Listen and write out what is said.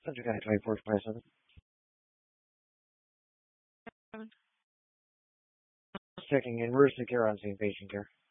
Central County 24/7. Checking in. Where's the care on seeing patient care?